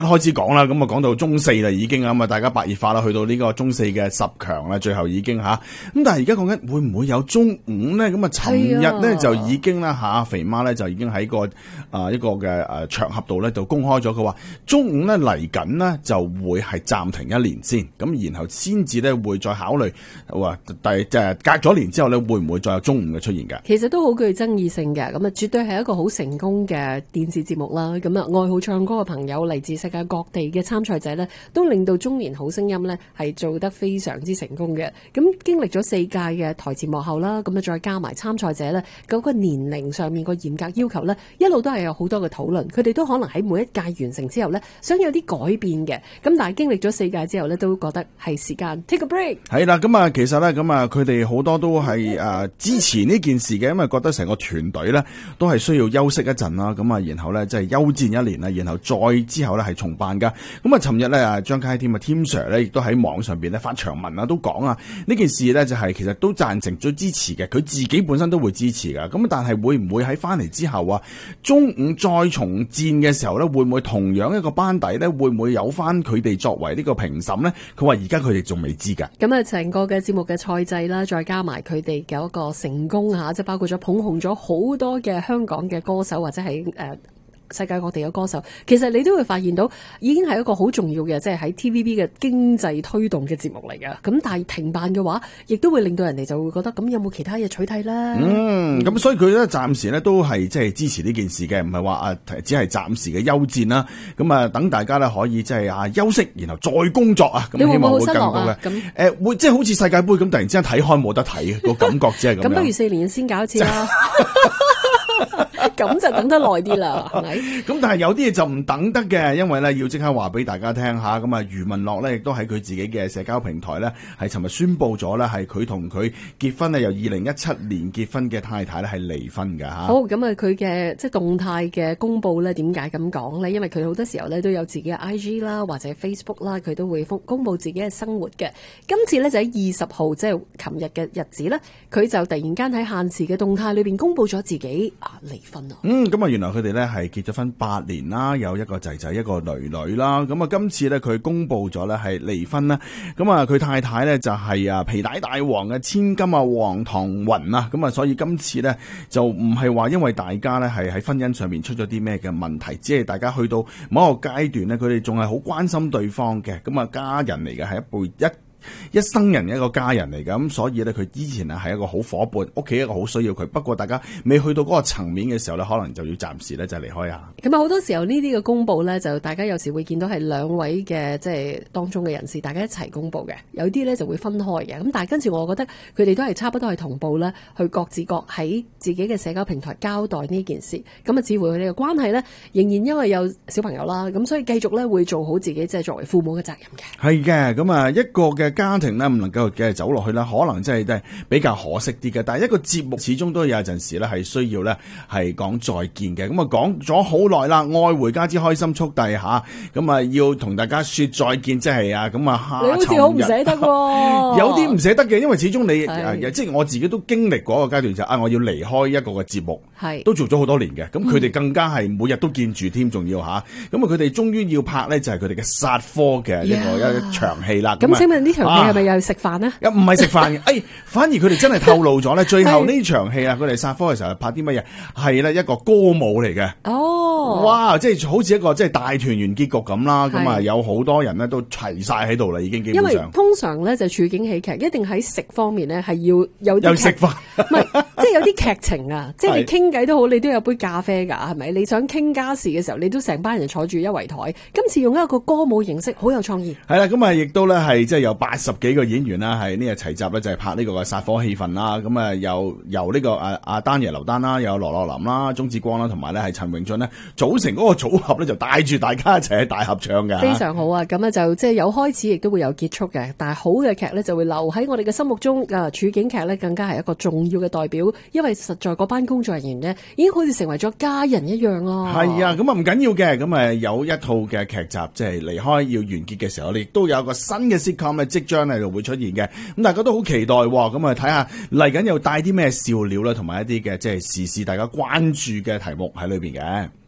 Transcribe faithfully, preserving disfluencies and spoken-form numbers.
開始講啦，咁啊講到中四啦已經啊，咁啊大家白熱化啦，去到呢個中四嘅十強啦，最後已經吓，咁但係而家講緊會唔會有中五咧？咁啊，尋日咧就已經啦吓，肥媽咧就已經喺個啊、呃、一個嘅誒場合度咧就公開咗，佢話中五咧嚟緊呢就會係暫停一年先，咁然後先至咧會再考慮話第即係隔咗年之後咧會唔會再有中五嘅出現嘅？ 其實都好具爭議性嘅，咁啊絕對係一個好成功嘅電視節目啦。咁啊愛好唱歌嘅朋友嚟自世界各地嘅參賽者呢，都令到中年好聲音呢係做得非常之成功嘅。咁經歷咗四屆嘅台前幕後啦，咁啊再加埋參賽者呢嗰個年齡上面個嚴格要求呢，一路都係有好多嘅討論。佢哋都可能喺每一屆完成之後呢，想有啲改變嘅。咁但係經歷咗四屆之後呢，都覺得係時間 take a break。係啦，咁啊其實呢，咁啊佢哋好多都係誒支持呢件事嘅，因為覺得成個團隊呢都係需要休息一陣啦。咁啊然後呢，即係休戰一年啦，然後再之後呢係重辦。咁啊，尋日咧啊，張佳添啊，Tim Sir 咧，亦都喺網上邊咧發長文啊，都講啊，呢件事咧就係其實都贊成咗支持嘅，佢自己本身都會支持噶。咁但係會唔會喺翻嚟之後啊，中五再重戰嘅時候咧，會唔會同樣一個班底咧，會唔會有翻佢哋作為呢個評審咧？佢話而家佢哋仲未知噶。 咁啊，成個嘅節目嘅賽制啦，再加埋佢哋嘅一個成功吓，即係包括咗捧紅咗好多嘅香港嘅歌手或者係誒。呃世界各地嘅歌手，其實你都會發現到已經係一個好重要嘅，即係喺 T V B 嘅經濟推動嘅節目嚟嘅。咁但係停辦嘅話，亦都會令到人哋就會覺得咁有冇其他嘢取替啦？ 嗯，咁所以佢咧暫時咧都係即係支持呢件事嘅，唔係話啊只係暫時嘅休戰啦。咁啊等大家咧可以即係啊休息，然後再工作啊。咁希望會更好嘅。咁誒會即係好似世界盃咁，突然之間睇開冇得睇個感覺只係咁樣。 咁不如四年先搞一次啦。咁就等得耐啲啦，係咪？ 咁但係有啲嘢就唔等得嘅，因為咧要即刻話俾大家聽下。咁啊，余文樂咧亦都喺佢自己嘅社交平台咧，係尋日宣布咗咧，係佢同佢結婚咧，由二零一七年結婚嘅太太咧係離婚㗎吓。 好，咁啊，佢嘅即係動態嘅公佈咧，點解咁講咧？因為佢好多時候咧都有自己嘅 I G 啦，或者 Facebook 啦，佢都會公佈自己嘅生活嘅。今次咧就喺二十號，即係琴日嘅日子咧，佢就突然間喺限時嘅動態裏邊公佈咗自己啊離婚啊。 嗯，咁啊，原來佢哋咧係結咗婚八年啦，有一個仔仔，一個女女啦。咁啊，今次咧佢公布咗咧係離婚啦。咁啊，佢太太咧就係啊皮帶大王嘅千金啊黃唐雲啊。咁啊，所以今次咧就唔係話因為大家咧係喺婚姻上面出咗啲咩嘅問題，只係大家去到某一個階段咧，佢哋仲係好關心對方嘅。咁啊，家人嚟嘅係一輩一。一生人嘅一個家人嚟㗎，咁所以咧佢之前啊係一個好伙伴，屋企一個好需要佢。不過大家未去到嗰個層面嘅時候咧，可能就要暫時咧就離開下。 咁啊好多時候呢啲嘅公佈咧，就大家有時會見到係兩位嘅即係當中嘅人士，大家一齊公佈嘅。有啲咧就會分開嘅。咁但係跟住我覺得佢哋都係差不多係同步咧，去各自各喺自己嘅社交平台交代呢件事。咁啊，似乎佢哋嘅關係咧仍然因為有小朋友啦，咁所以繼續咧會做好自己即係作為父母嘅責任嘅。 係嘅，咁啊一個嘅家庭咧唔能夠繼續走落去啦，可能真係都係比較可惜啲嘅。但係一個節目始終都有陣時咧係需要咧係講再見嘅。咁啊講咗好耐啦，愛回家之開心速遞吓，咁啊要同大家說再見，即係啊咁啊下。 你好似好唔捨得喎， 有啲唔捨得嘅，因為始終你誒即係我自己都經歷過一個階段就啊我要離開一個嘅節目，係都做咗好多年嘅。咁佢哋更加係每日都見住添，仲要吓。咁啊佢哋終於要拍咧就係佢哋嘅殺科嘅一個一場戲啦。 咁請問呢場戲係咪又係食飯咧？ 又唔係食飯嘅，誒，反而佢哋真係透露咗咧。最後呢場戲啊，佢哋殺科嘅時候拍啲乜嘢？係咧一個歌舞嚟嘅。哦，哇，即係好似一個即係大團圓結局咁啦。咁啊，有好多人咧都齊晒喺度啦，已經基本上。因為通常咧就處境喜劇，一定喺食方面咧係要有啲有食飯， 唔係即係有啲劇情啊。即係你傾偈都好，你都有杯咖啡㗎，係咪？你想傾家事嘅時候，你都成班人坐住一圍台。今次用一個歌舞形式，好有創意。 係啦，咁啊，亦都咧係即係有八十幾個演員啦，係呢日齊集咧就係拍呢個嘅殺科戲份啦。咁啊，由由呢個阿阿丹爺劉丹啦，有羅樂林啦、鐘志光啦，同埋咧係陳榮俊咧組成嗰個組合咧，就帶住大家一齊喺大合唱嘅。 非常好啊！咁啊就即係有開始，亦都會有結束嘅。但係好嘅劇咧就會留喺我哋嘅心目中。啊，處境劇咧更加係一個重要嘅代表，因為實在嗰班工作人員呢已經好似成為咗家人一樣咯。 係啊，咁啊唔緊要嘅，咁啊有一套嘅劇集即係離開要完結嘅時候，我哋亦都有一個新嘅 sitcom 咧即將咧就會出現嘅。咁大家都好期待，咁啊睇下嚟緊又帶啲咩笑料啦，同埋一啲嘅即係時事大家關注嘅題目喺裏邊嘅。